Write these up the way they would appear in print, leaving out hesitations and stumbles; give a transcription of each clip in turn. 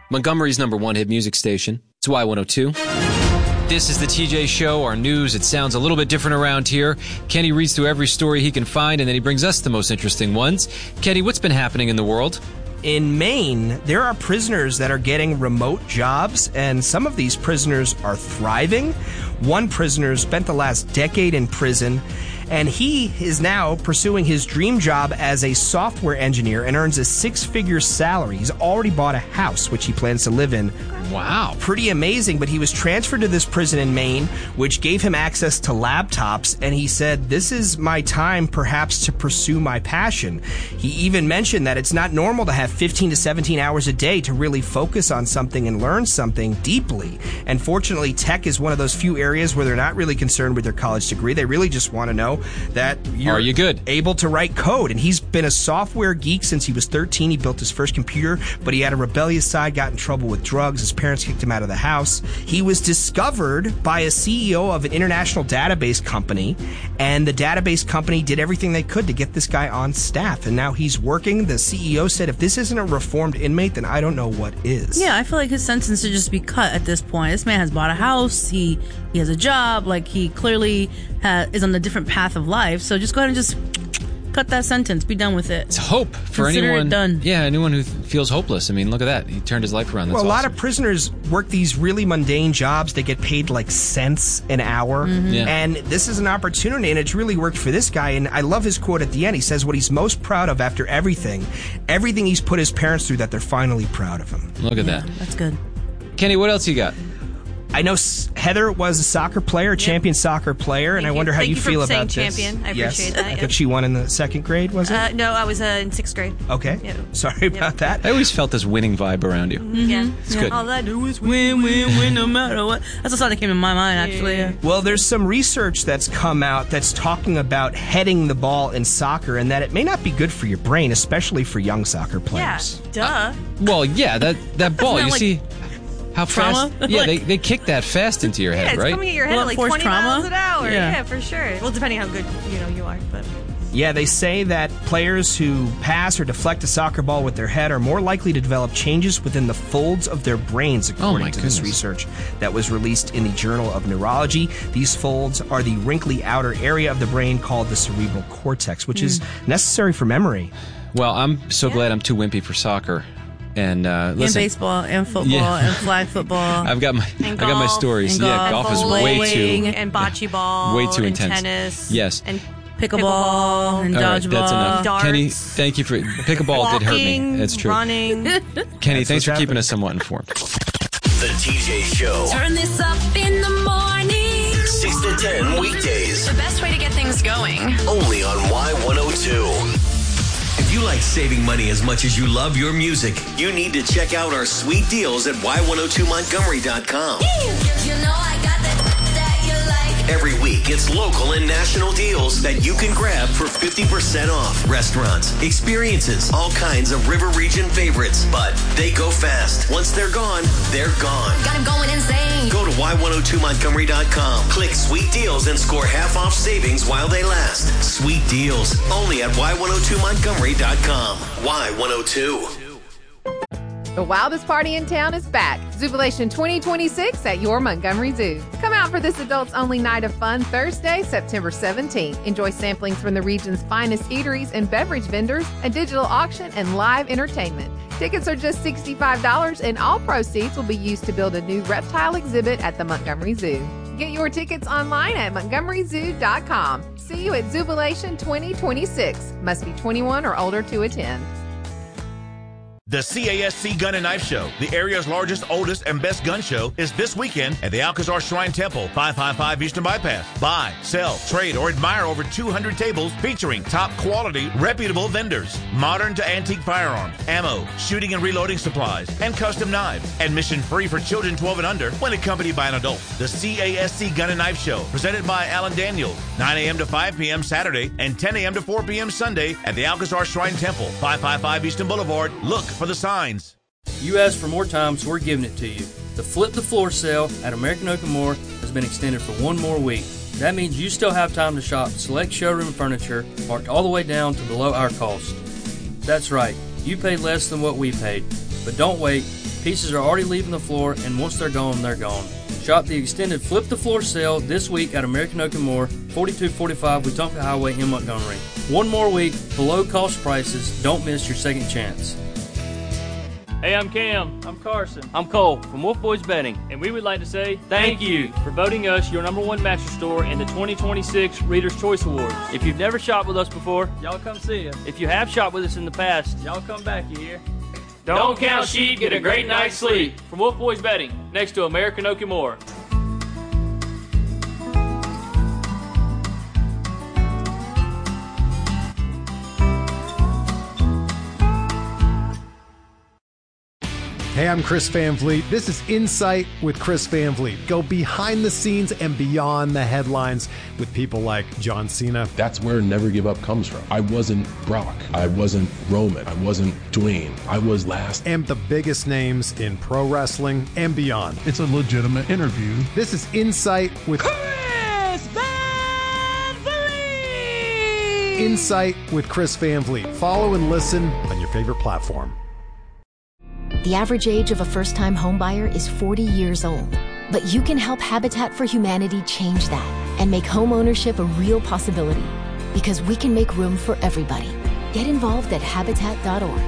Montgomery's #1 hit music station. It's Y102. This is the TJ Show, our news. It sounds a little bit different around here. Kenny reads through every story he can find, and then he brings us the most interesting ones. Kenny, what's been happening in the world? In Maine, there are prisoners that are getting remote jobs, and some of these prisoners are thriving. One prisoner spent the last decade in prison, and he is now pursuing his dream job as a software engineer and earns a 6-figure salary. He's already bought a house, which he plans to live in. Wow. Pretty amazing, but he was transferred to this prison in Maine, which gave him access to laptops, and he said, this is my time perhaps to pursue my passion. He even mentioned that it's not normal to have 15 to 17 hours a day to really focus on something and learn something deeply. And fortunately, tech is one of those few areas where they're not really concerned with their college degree. They really just want to know that are you good? Able to write code. And he's been a software geek since he was 13. He built his first computer, but he had a rebellious side, got in trouble with drugs. His parents kicked him out of the house. He was discovered by a CEO of an international database company, and the database company did everything they could to get this guy on staff. And now he's working. The CEO said, if this isn't a reformed inmate, then I don't know what is. Yeah, I feel like his sentence should just be cut at this point. This man has bought a house. He has a job. Like, he clearly is on a different path of life. So just go ahead and just cut that sentence. Be done with it. It's hope for Consider anyone. It done. Yeah, anyone who feels hopeless. I mean, look at that. He turned his life around. That's well, a lot awesome. of prisoners work these really mundane jobs. They get paid like cents an hour. Mm-hmm. Yeah. And this is an opportunity, and it's really worked for this guy. And I love his quote at the end. He says what he's most proud of after everything he's put his parents through, that they're finally proud of him. Look at that. That's good. Kenny, what else you got? I know Heather was a soccer player, a champion soccer player, and I wonder how you feel about this. Thank you for saying champion. I appreciate that. I think she won in the 2nd grade, was it? No, I was in 6th grade. Okay. Yep. Sorry about that. I always felt this winning vibe around you. Yeah. It's good. All I do is Win, win, win, no matter what. That's the song that came in my mind, actually. Yeah. Well, there's some research that's come out that's talking about heading the ball in soccer, and that it may not be good for your brain, especially for young soccer players. duh. Well, yeah, that ball, Isn't that you like see how trauma? fast... Yeah, they kick that fast into your Yeah, head, it's right? coming at your head Well, at like forced 20 trauma? miles an hour. Yeah. Yeah, for sure. Well, depending how good you are, but Yeah, they say that players who pass or deflect a soccer ball with their head are more likely to develop changes within the folds of their brains, according to this research that was released in the Journal of Neurology. These folds are the wrinkly outer area of the brain called the cerebral cortex, which is necessary for memory. Well, I'm so glad I'm too wimpy for soccer. And listen, And baseball, and football, and flag football. I got my stories. And Yeah, golf is way too and bocce ball, way too and intense. Tennis, Yes. and Pickleball and All right, dodgeball. that's enough. Darts. Kenny, thank you for pickleball. Did hurt me. walking, That's true. running. Kenny, That's thanks for what's keeping happening. us somewhat informed. The TJ Show. Turn this up in the morning. 6 to 10 weekdays. The best way to get things going. Only on Y102. If you like saving money as much as you love your music, you need to check out our sweet deals at Y102Montgomery.com. You know I got that you like. Every week, it's local and national deals that you can grab for 50% off. Restaurants, experiences, all kinds of River Region favorites. But they go fast. Once they're gone, they're gone. Got him going insane. Go to Y102Montgomery.com. Click Sweet Deals and score half off savings while they last. Sweet Deals. Only at Y102Montgomery.com. Y102. The wildest party in town is back. Zubilation 2026 at your Montgomery Zoo. Come out for this adults-only night of fun Thursday, September 17th. Enjoy samplings from the region's finest eateries and beverage vendors, a digital auction, and live entertainment. Tickets are just $65, and all proceeds will be used to build a new reptile exhibit at the Montgomery Zoo. Get your tickets online at montgomeryzoo.com. See you at Zubilation 2026. Must be 21 or older to attend. The CASC Gun and Knife Show, the area's largest, oldest, and best gun show, is this weekend at the Alcazar Shrine Temple, 555 Eastern Bypass. Buy, sell, trade, or admire over 200 tables featuring top quality, reputable vendors, modern to antique firearms, ammo, shooting and reloading supplies, and custom knives. Admission free for children 12 and under when accompanied by an adult. The CASC Gun and Knife Show, presented by Alan Daniels, 9 a.m. to 5 p.m. Saturday and 10 a.m. to 4 p.m. Sunday at the Alcazar Shrine Temple, 555 Eastern Boulevard. Look for the signs. You asked for more time, so we're giving it to you. The Flip the Floor sale at American Oak & More has been extended for one more week. That means you still have time to shop select showroom furniture marked all the way down to below our cost. That's right, you paid less than what we paid. But don't wait, Pieces are already leaving the floor, and once they're gone, they're gone. Shop the extended Flip the Floor sale this week at American Oak & More, 4245 Wetumpka Highway in Montgomery. One more week, below cost prices. Don't miss your second chance. Hey, I'm Cam. I'm Carson. I'm Cole from Wolf Boys Betting. And we would like to say thank you for voting us your #1 mattress store in the 2026 Reader's Choice Awards. If you've never shopped with us before, y'all come see us. If you have shopped with us in the past, y'all come back, you hear? Don't count sheep, get a great night's sleep. From Wolf Boys Betting, next to American Oak & More. Hey, I'm Chris Van Vliet. This is Insight with Chris Van Vliet. Go behind the scenes and beyond the headlines with people like John Cena. That's where Never Give Up comes from. I wasn't Brock. I wasn't Roman. I wasn't Dwayne. I was last. And the biggest names in pro wrestling and beyond. It's a legitimate interview. This is Insight with Chris Van Vliet. Insight with Chris Van Vliet. Follow and listen on your favorite platform. The average age of a first-time homebuyer is 40 years old. But you can help Habitat for Humanity change that and make homeownership a real possibility. Because we can make room for everybody. Get involved at Habitat.org.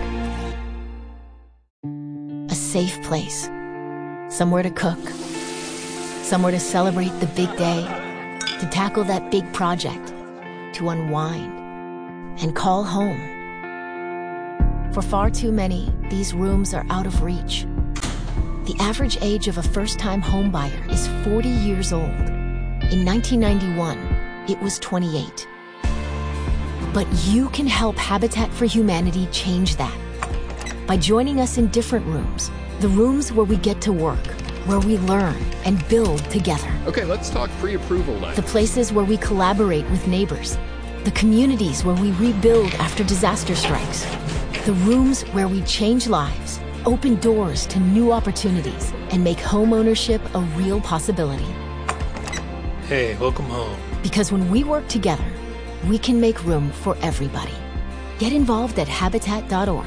A safe place. Somewhere to cook. Somewhere to celebrate the big day. To tackle that big project. To unwind. And call home. For far too many, these rooms are out of reach. The average age of a first-time homebuyer is 40 years old. In 1991, it was 28. But you can help Habitat for Humanity change that by joining us in different rooms. The rooms where we get to work, where we learn and build together. Okay, let's talk pre-approval night. The places where we collaborate with neighbors. The communities where we rebuild after disaster strikes. The rooms where we change lives, open doors to new opportunities, and make homeownership a real possibility. Hey, welcome home. Because when we work together, we can make room for everybody. Get involved at Habitat.org.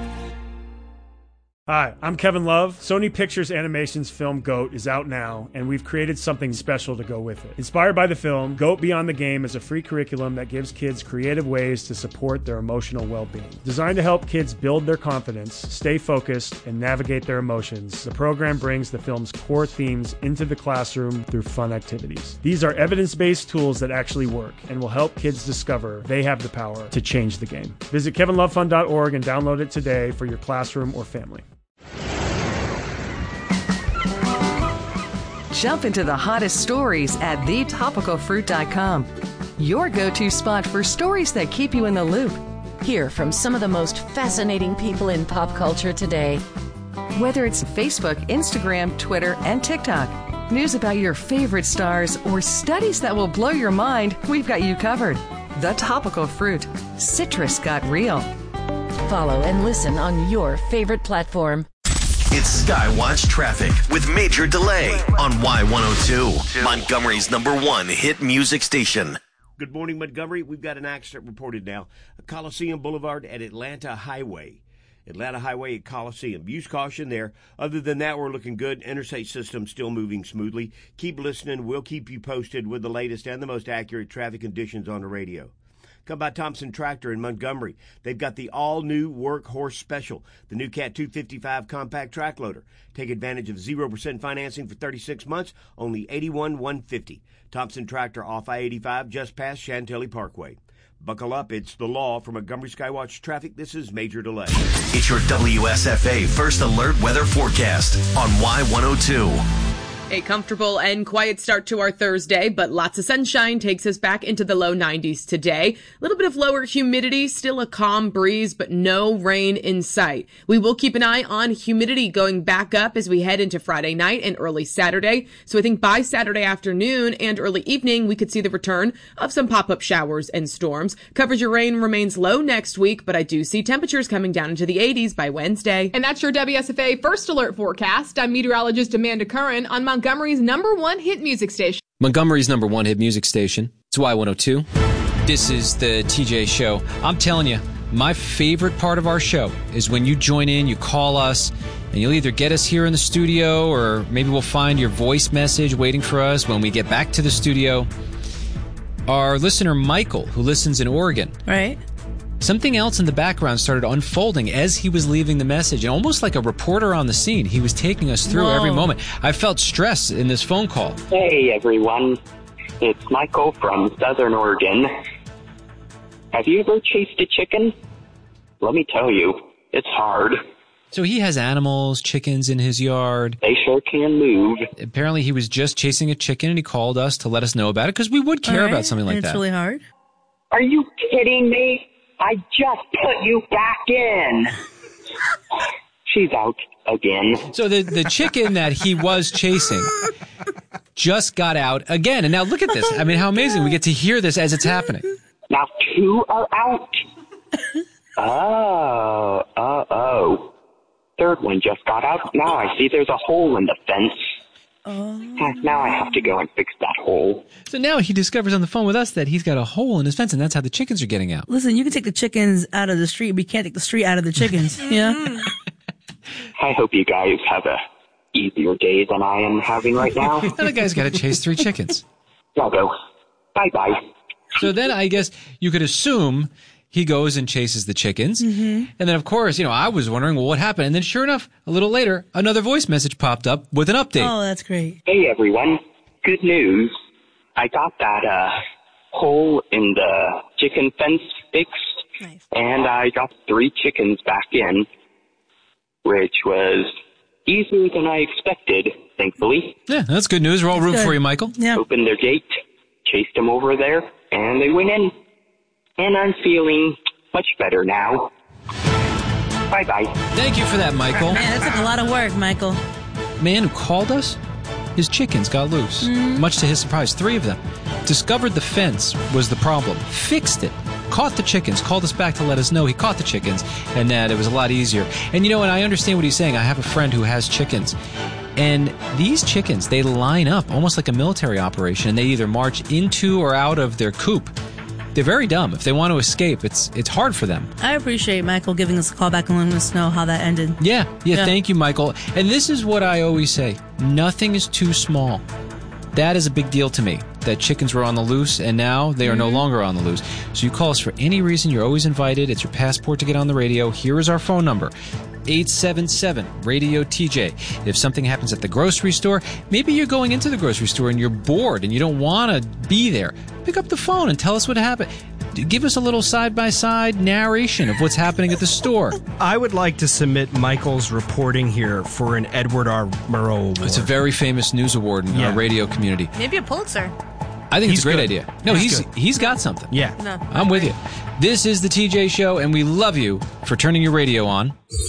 Hi, I'm Kevin Love. Sony Pictures Animation's film GOAT is out now, and we've created something special to go with it. Inspired by the film, GOAT Beyond the Game is a free curriculum that gives kids creative ways to support their emotional well-being. Designed to help kids build their confidence, stay focused, and navigate their emotions, the program brings the film's core themes into the classroom through fun activities. These are evidence-based tools that actually work and will help kids discover they have the power to change the game. Visit kevinlovefund.org and download it today for your classroom or family. Jump into the hottest stories at thetopicalfruit.com. Your go-to spot for stories that keep you in the loop. Hear from some of the most fascinating people in pop culture today. Whether it's Facebook, Instagram, Twitter, and TikTok, news about your favorite stars, or studies that will blow your mind, we've got you covered. The Topical Fruit. Citrus got real. Follow and listen on your favorite platform. It's Skywatch Traffic with Major Delay on Y102, Montgomery's #1 hit music station. Good morning, Montgomery. We've got an accident reported now. Coliseum Boulevard at Atlanta Highway. Atlanta Highway at Coliseum. Use caution there. Other than that, we're looking good. Interstate system still moving smoothly. Keep listening. We'll keep you posted with the latest and the most accurate traffic conditions on the radio. Come by Thompson Tractor in Montgomery. They've got the all-new Workhorse Special, the new Cat 255 compact track loader. Take advantage of 0% financing for 36 months, only $81,150. Thompson Tractor off I-85 just past Chantilly Parkway. Buckle up, it's the law. For Montgomery Skywatch Traffic, this is Major Delay. It's your WSFA First Alert Weather Forecast on Y102. A comfortable and quiet start to our Thursday, but lots of sunshine takes us back into the low 90s today. A little bit of lower humidity, still a calm breeze, but no rain in sight. We will keep an eye on humidity going back up as we head into Friday night and early Saturday. So I think by Saturday afternoon and early evening, we could see the return of some pop-up showers and storms. Coverage of rain remains low next week, but I do see temperatures coming down into the 80s by Wednesday. And that's your WSFA First Alert Forecast. I'm meteorologist Amanda Curran on Montgomery's #1 hit music station. Montgomery's #1 hit music station. It's Y102. This is the TJ Show. I'm telling you, my favorite part of our show is when you join in, you call us, And you'll either get us here in the studio, or maybe we'll find your voice message waiting for us when we get back to the studio. Our listener, Michael, who listens in Oregon. Right. Something else in the background started unfolding as he was leaving the message. And almost like a reporter on the scene, he was taking us through every moment. I felt stress in this phone call. Hey, everyone. It's Michael from Southern Oregon. Have you ever chased a chicken? Let me tell you, it's hard. So he has animals, chickens in his yard. They sure can move. Apparently he was just chasing a chicken, and he called us to let us know about it, because we would care about something like that. It's really hard. Are you kidding me? I just put you back in. She's out again. So the chicken that he was chasing just got out again. And now look at this. I mean, how amazing. We get to hear this as it's happening. Now 2 are out. Oh. Third one just got out. Now I see there's a hole in the fence. Now I have to go and fix that hole. So now he discovers on the phone with us that he's got a hole in his fence, and that's how the chickens are getting out. Listen, you can take the chickens out of the street, but you can't take the street out of the chickens. Yeah. I hope you guys have a easier day than I am having right now. Now the guy's got to chase 3 chickens. I'll go. Bye-bye. So then I guess you could assume he goes and chases the chickens. Mm-hmm. And then, of course, I was wondering, well, what happened? And then sure enough, a little later, another voice message popped up with an update. Oh, that's great. Hey, everyone. Good news. I got that hole in the chicken fence fixed. Nice. And I got 3 chickens back in, which was easier than I expected, thankfully. Yeah, that's good news. We're all rooting for you, Michael. Yeah. Opened their gate, chased them over there, and they went in. And I'm feeling much better now. Bye-bye. Thank you for that, Michael. Man, that took a lot of work, Michael. Man who called us, his chickens got loose. Much to his surprise, 3 of them. Discovered the fence was the problem. Fixed it. Caught the chickens. Called us back to let us know he caught the chickens and that it was a lot easier. And and I understand what he's saying. I have a friend who has chickens. And these chickens, they line up almost like a military operation, and they either march into or out of their coop. They're very dumb. If they want to escape, it's hard for them. I appreciate Michael giving us a call back and letting us know how that ended. Yeah. Thank you, Michael. And this is what I always say. Nothing is too small. That is a big deal to me, that chickens were on the loose, and now they are no longer on the loose. So you call us for any reason. You're always invited. It's your passport to get on the radio. Here is our phone number. 877-RADIO-TJ. If something happens at the grocery store, maybe you're going into the grocery store and you're bored and you don't want to be there, pick up the phone and tell us what happened. Give us a little side-by-side narration of what's happening at the store. I would like to submit Michael's reporting here for an Edward R. Murrow Award. It's a very famous news award in our radio community. Maybe a Pulitzer. I think it's a great idea. No, he's got something. Yeah. No, I'm with you. This is the TJ Show, and we love you for turning your radio on.